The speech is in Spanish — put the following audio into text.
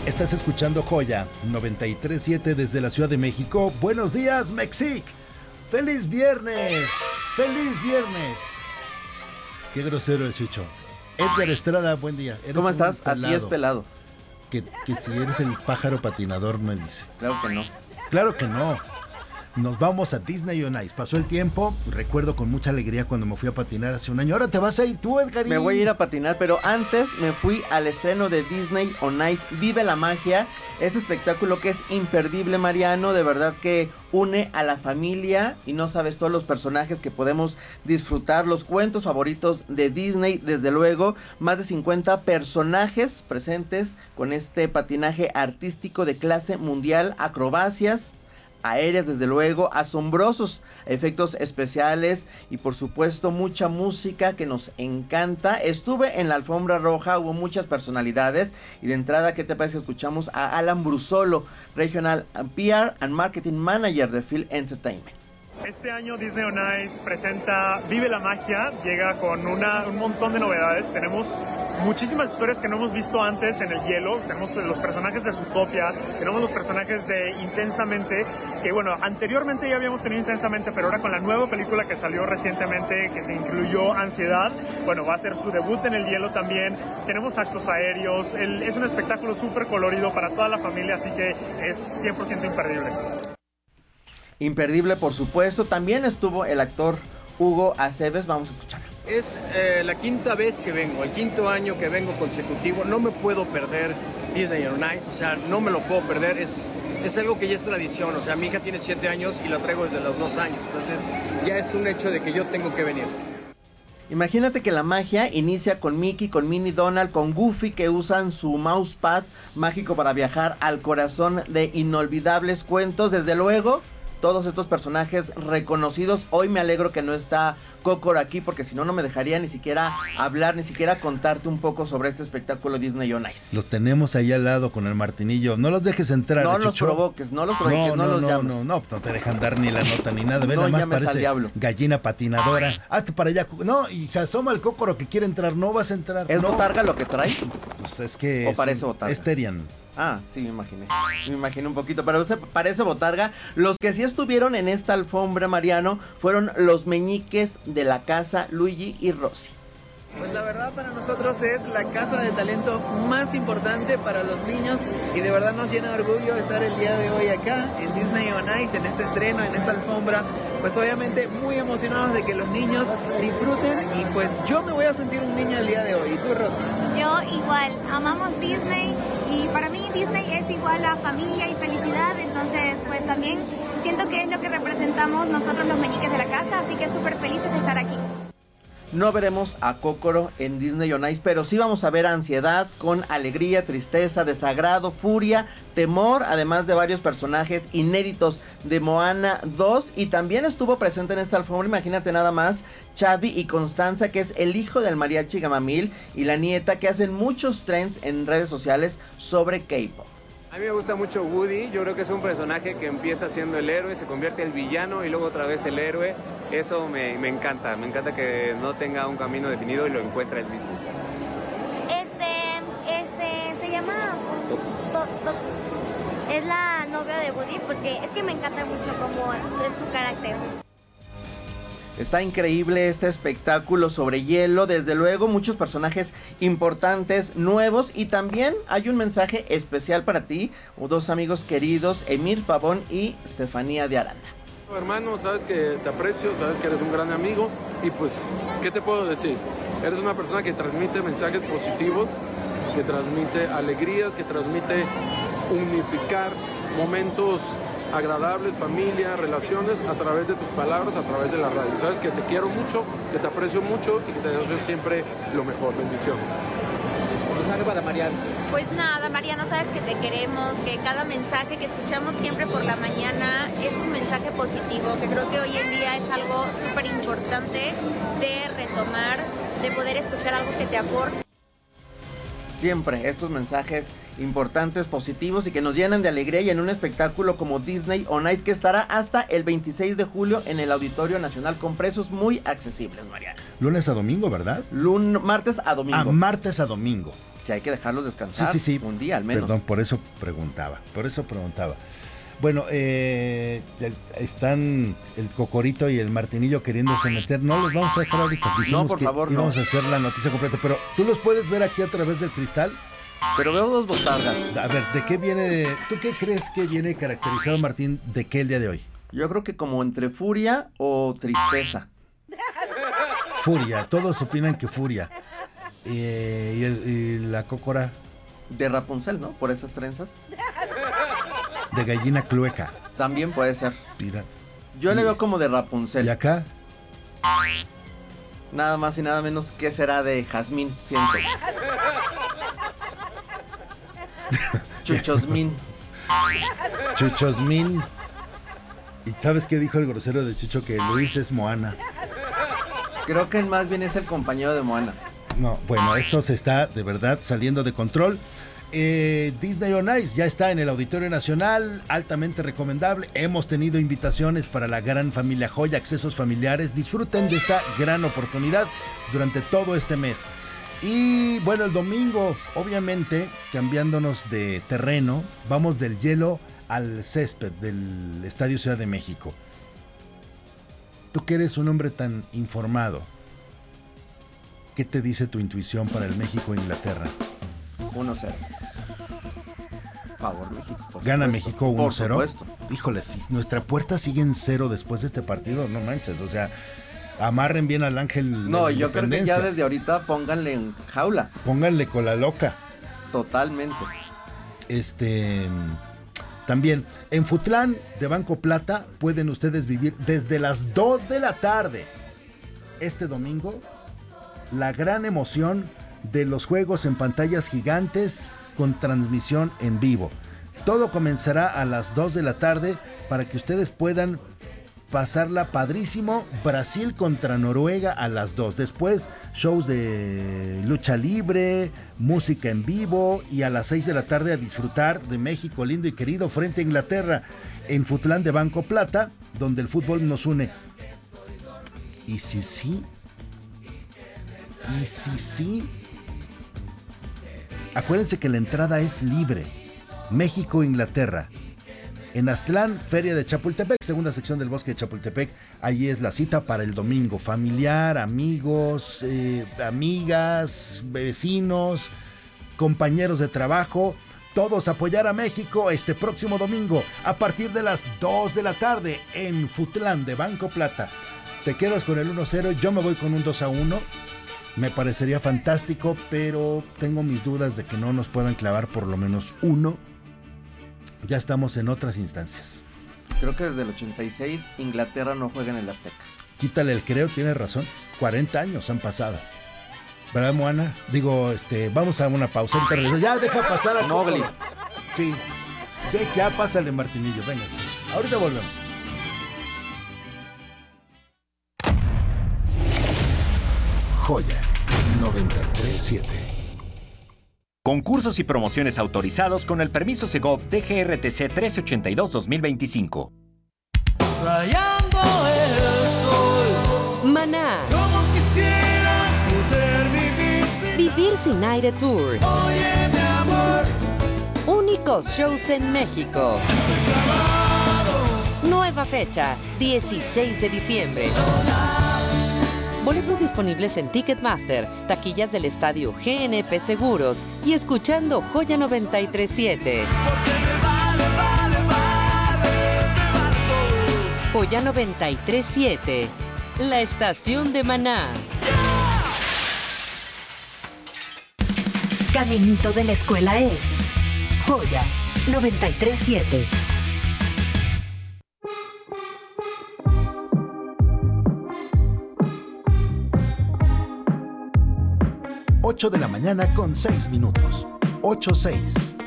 Estás escuchando Joya 93.7 desde la Ciudad de México. Buenos días, Mexic. ¡Feliz viernes! ¡Feliz viernes! Qué grosero el Chucho. Edgar Estrada, buen día. ¿Cómo estás? Así es, pelado. Que si eres el pájaro patinador, me dice. Claro que no. Claro que no. Nos vamos a Disney on Ice. Pasó el tiempo. Recuerdo con mucha alegría cuando me fui a patinar hace un año. Ahora te vas a ir tú, Edgar. Me voy a ir a patinar, pero antes me fui al estreno de Disney on Ice. Vive la magia. Este espectáculo que es imperdible, Mariano. De verdad que une a la familia y no sabes todos los personajes que podemos disfrutar. Los cuentos favoritos de Disney, desde luego. Más de 50 personajes presentes con este patinaje artístico de clase mundial. Acrobacias aéreas, desde luego, asombrosos efectos especiales y por supuesto mucha música que nos encanta. Estuve en la alfombra roja, hubo muchas personalidades y de entrada, ¿qué te parece? Escuchamos a Alan Brusolo, Regional PR and Marketing Manager de Phil Entertainment. Este año Disney on Ice presenta Vive la Magia, llega con un montón de novedades. Tenemos muchísimas historias que no hemos visto antes en el hielo. Tenemos los personajes de Zootopia, tenemos los personajes de Intensamente, que bueno, anteriormente ya habíamos tenido Intensamente, pero ahora con la nueva película que salió recientemente, que se incluyó Ansiedad, bueno, va a ser su debut en el hielo también. Tenemos actos aéreos, es un espectáculo súper colorido para toda la familia, así que es 100% imperdible. Imperdible, por supuesto. También estuvo el actor Hugo Aceves. Vamos a escucharlo. Es la quinta vez que vengo, el quinto año que vengo consecutivo. No me puedo perder Disney on Ice, o sea, no me lo puedo perder. Es algo que ya es tradición, o sea, mi hija tiene 7 años y la traigo desde los 2 años. Entonces ya es un hecho de que yo tengo que venir. Imagínate que la magia inicia con Mickey, con Minnie, Donald, con Goofy, que usan su mousepad mágico para viajar al corazón de inolvidables cuentos. Desde luego, todos estos personajes reconocidos. Hoy me alegro que no está Cocoro aquí, porque si no, no me dejaría ni siquiera hablar, ni siquiera contarte un poco sobre este espectáculo Disney on Ice. Los tenemos ahí al lado con el martinillo. No los dejes entrar, no Chucho. los provoques, no los provoques, no los llames. No te dejan dar ni la nota ni nada. Ve, no nada más llames parece al diablo. Gallina patinadora. Hazte para allá. No, y se asoma el Cocoro que quiere entrar. No vas a entrar. ¿Es no. botarga lo que trae? Pues es que ¿O parece botarga? Es Terian. Ah, sí, me imaginé. Me imaginé un poquito, pero parece botarga. Los que sí estuvieron en esta alfombra, Mariano, fueron los meñiques de la casa Luigi y Rosy. Pues la verdad para nosotros es la casa de talento más importante para los niños y de verdad nos llena de orgullo estar el día de hoy acá en Disney on Ice, en este estreno, en esta alfombra. Pues obviamente muy emocionados de que los niños disfruten y pues yo me voy a sentir un niño el día de hoy. ¿Y tú, Rosy? Yo igual, amamos Disney y para mí Disney es igual a familia y felicidad, entonces pues también siento que es lo que representamos nosotros los meñiques de la casa, así que súper felices de estar aquí. No veremos a Cocoro en Disney on Ice, pero sí vamos a ver Ansiedad con alegría, tristeza, desagrado, furia, temor, además de varios personajes inéditos de Moana 2. Y también estuvo presente en esta alfombra, imagínate nada más, Chadi y Constanza, que es el hijo del mariachi Gamamil, y la nieta, que hacen muchos trends en redes sociales sobre K-pop. A mí me gusta mucho Woody, yo creo que es un personaje que empieza siendo el héroe, se convierte en el villano y luego otra vez el héroe. Eso me encanta que no tenga un camino definido y lo encuentra él mismo. Se llama... Es la novia de Woody porque es que me encanta mucho cómo es su carácter. Está increíble este espectáculo sobre hielo, desde luego muchos personajes importantes, nuevos, y también hay un mensaje especial para ti, dos amigos queridos, Emir Pavón y Estefanía de Aranda. Hermano, sabes que te aprecio, sabes que eres un gran amigo y pues, ¿qué te puedo decir? Eres una persona que transmite mensajes positivos, que transmite alegrías, que transmite unificar momentos agradables, familia, relaciones, a través de tus palabras, a través de la radio. Sabes que te quiero mucho, que te aprecio mucho y que te deseo siempre lo mejor. Bendiciones. Mensaje para Mariano. Pues nada, Mariano, sabes que te queremos, que cada mensaje que escuchamos siempre por la mañana es un mensaje positivo, que creo que hoy en día es algo súper importante de retomar, de poder escuchar algo que te aporte. Siempre estos mensajes importantes, positivos y que nos llenan de alegría, y en un espectáculo como Disney on Ice, que estará hasta el 26 de julio en el Auditorio Nacional con precios muy accesibles, Mariano. Lunes a domingo, ¿verdad? Martes a domingo. Martes a domingo. Si hay que dejarlos descansar Sí. un día al menos. Perdón, por eso preguntaba. Bueno, están el Cocorito y el Martinillo queriéndose meter. No los vamos a dejar ahorita. Dijimos por que favor, íbamos a hacer la noticia completa, pero ¿tú los puedes ver aquí a través del cristal? Pero veo dos botargas. A ver, ¿de qué viene? ¿Tú qué crees que viene caracterizado, Martín, de qué el día de hoy? Yo creo que como entre furia o tristeza. Furia, todos opinan que furia. Y la Cócora De Rapunzel, ¿no? Por esas trenzas. de gallina clueca. También puede ser. Mira. Yo le veo como de Rapunzel. ¿Y acá? Nada más y nada menos que será de Jazmín, siento. Chuchosmín. Chuchosmín. ¿Y sabes qué dijo el grosero de Chucho? Que Luis es Moana. Creo que más bien es el compañero de Moana. No, bueno, esto se está de verdad saliendo de control. Disney on Ice ya está en el Auditorio Nacional, altamente recomendable. Hemos tenido invitaciones para la gran familia Joya, accesos familiares. Disfruten de esta gran oportunidad durante todo este mes. Y bueno, el domingo, obviamente, cambiándonos de terreno, vamos del hielo al césped del Estadio Ciudad de México. Tú que eres un hombre tan informado, ¿qué te dice tu intuición para el México-Inglaterra? 1-0. Favor México. ¿Gana México 1-0? Por supuesto. Híjole, si nuestra puerta sigue en 0 después de este partido, no manches, o sea, amarren bien al ángel. No, yo creo que ya desde ahorita pónganle en jaula. Pónganle cola loca. Totalmente. También, en Futlán de Banco Plata pueden ustedes vivir desde las 2 de la tarde este domingo la gran emoción de los juegos en pantallas gigantes con transmisión en vivo. Todo comenzará a las 2 de la tarde para que ustedes puedan pasarla padrísimo. Brasil contra Noruega a las 2. Después shows de lucha libre, música en vivo y a las 6 de la tarde a disfrutar de México lindo y querido frente a Inglaterra en Futlán de Banco Plata, donde el fútbol nos une. Y si sí, acuérdense que la entrada es libre. México-Inglaterra. En Aztlán, Feria de Chapultepec, segunda sección del Bosque de Chapultepec. Allí es la cita para el domingo. Familiar, amigos, amigas, vecinos, compañeros de trabajo. Todos apoyar a México este próximo domingo a partir de las 2 de la tarde en Futlán de Banco Plata. Te quedas con el 1-0, yo me voy con un 2-1. Me parecería fantástico, pero tengo mis dudas de que no nos puedan clavar por lo menos uno. Ya estamos en otras instancias. Creo que desde el 86 Inglaterra no juega en el Azteca. Quítale el creo, tienes razón. 40 años han pasado. ¿Verdad, Moana? Digo, vamos a una pausa. Ya deja pasar a Mowgli. Sí. Ya pásale, Martinillo. Venga. Ahorita volvemos. Joya 93.7. Concursos y promociones autorizados con el permiso Segov DGRTC 1382-2025. Rayando el sol. Maná. Como quisiera poder vivir sin aire tour. Oye, mi amor. Únicos shows en México. Estoy clavado. Nueva fecha, 16 de diciembre. Boletos disponibles en Ticketmaster, taquillas del estadio GNP Seguros y escuchando Joya 93.7. Joya 93.7, la estación de Maná. Caminito de la escuela es Joya 93.7. 8 de la mañana con 6 minutos. 8:06.